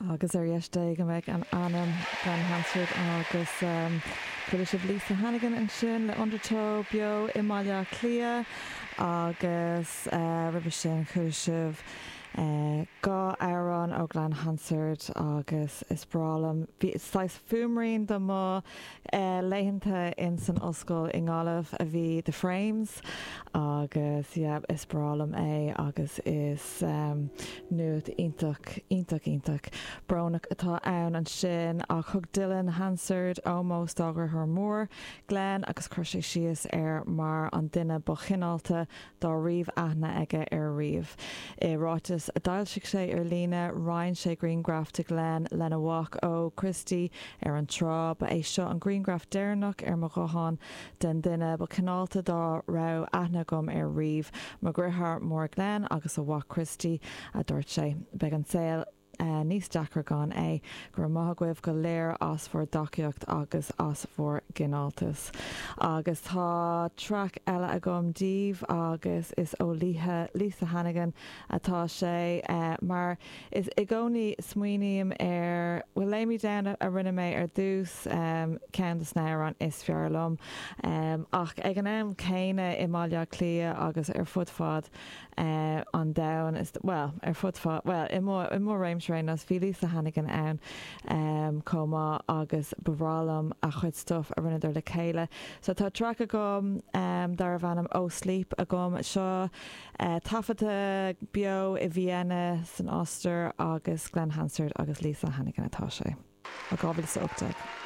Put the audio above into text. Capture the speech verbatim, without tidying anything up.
agus ar dhéiste go méid an anam Glenn Hansard agus chuir sibh Lisa Hannigan an sin le undertó bio Imáile Clia agus ribh sin chuir sibh gá áran ó Glenn Hansard agus is bralam bhí sais fumarín do má leitheanta in san oscail in Gálamh a bhí The Frames agus yeah, is bralam é agus is um, nuad ítach ítach ítach bránach atá ann an sin a chug Dylan Hansard ómós dagar th mór Glenn agus chuir sé síos ar mar an duine ba chinálta dá riomh aithne aige ar riomh i rátas a dailsigh sé ar lína Ryan sé Greengraff de Glenn lena walk ó Christie ar an trá ba é seo an Greengraff déirnach ar mo gohan den duine ba cinálta dá ra aithne gom ar riomh mar grithair mór Glenn agus a walk Christie a dúirt sé beag an saoil Uh, níos dechar gan é gur maithagwibh go léir as for daciacht agus as for gináltas agus tá track eile a gom díomh agus is ó Líthe Lisa Hannigan atá sé uh, mar is i gcónaí smuoiníam ar bhfuil léimi déanamh a rinne mé ar dús um, ceantas néir an is fearlumm um, ach ag an am céine Imáile Clia agus ar fudfad uh, an dain is well ar fudfad well i mór réimse as bhí Lisa Hannigan ann um, comá agus bhrálam a chuid stuff a rinne le chéile. So tá tra a gom um, dar bhanam ó Sleep a gom seo uh, tafata bio i Vienna san Oster agus Glenn Hansard agus Lisa Hannigan atá sé. A gábhfuil sa uptake.